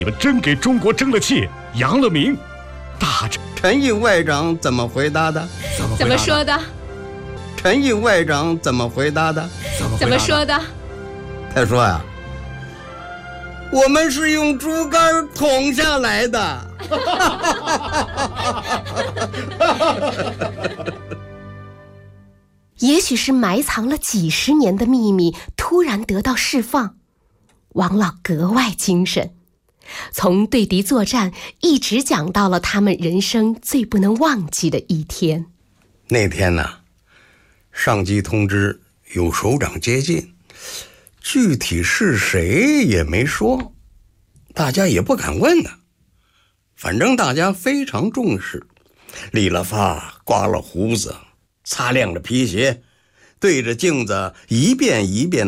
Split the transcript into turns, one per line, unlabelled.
你们真给中国争了气，扬了名。大
陈毅外长怎么回答的？
怎么说的？
陈毅外长怎么回答的？
怎么说的？
他说呀，我们是用竹竿捅下来的。
也许是埋藏了几十年的秘密突然得到释放，王老格外精神，从对敌作战一直讲到了他们人生最不能忘记的一天。
那天呢，上级通知有首长接近，具体是谁也没说，大家也不敢问呢。反正大家非常重视，理了发，刮了胡子，擦亮了皮鞋，对着镜子一遍一遍